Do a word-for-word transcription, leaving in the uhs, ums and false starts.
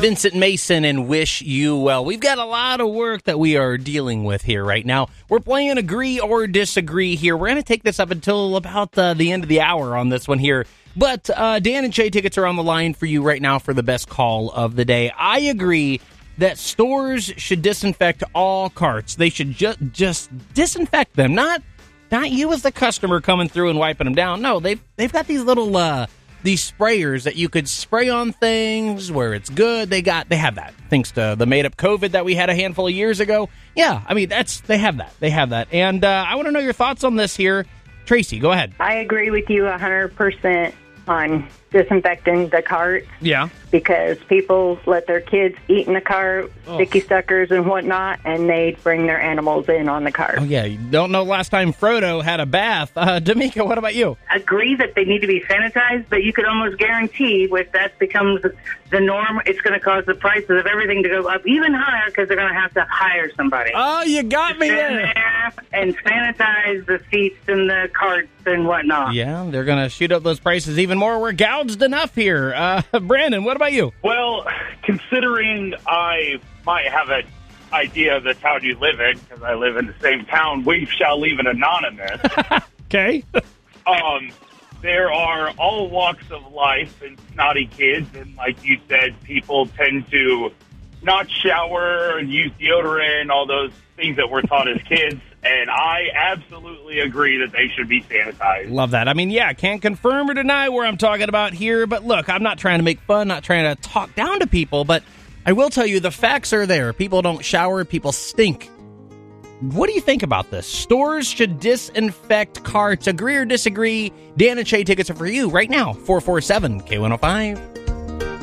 Vincent Mason and Wish You Well. We've got a lot of work that we are dealing with here right now. We're playing Agree or Disagree here. We're going to take this up until about uh, the end of the hour on this one here. But uh, Dan and Shay tickets are on the line for you right now for the best call of the day. I agree that stores should disinfect all carts. They should ju- just disinfect them, not not you as the customer coming through and wiping them down. No, they've, they've got these little... Uh, These sprayers that you could spray on things where it's good. They got, they have that thanks to the made up COVID that we had a handful of years ago. Yeah, I mean, that's, they have that. They have that. And uh, I want to know your thoughts on this here. Tracy, go ahead. I agree with you one hundred percent on disinfecting the carts. Yeah. Because people let their kids eat in the cart, oh. sticky suckers and whatnot, and they bring their animals in on the cart. Oh, yeah. You don't know last time Frodo had a bath. Uh, D'Amica, what about you? Agree that they need to be sanitized, but you could almost guarantee if that becomes the norm, it's going to cause the prices of everything to go up even higher because they're going to have to hire somebody. Oh, you got me there. there. And sanitize the seats and the carts and whatnot. Yeah, they're going to shoot up those prices even more. We're gouged enough here. Uh, Brandon, what about you? Well, considering I might have an idea of the town you live in, because I live in the same town, we shall leave it anonymous. Okay. um, there are all walks of life and snotty kids, and like you said, people tend to not shower and use deodorant, all those things that we're taught as kids. And I absolutely agree that they should be sanitized. Love that. I mean, yeah, can't confirm or deny where I'm talking about here. But look, I'm not trying to make fun, not trying to talk down to people. But I will tell you, the facts are there. People don't shower. People stink. What do you think about this? Stores should disinfect carts. Agree or disagree? Dan and Shay tickets are for you right now. four four seven K one oh five.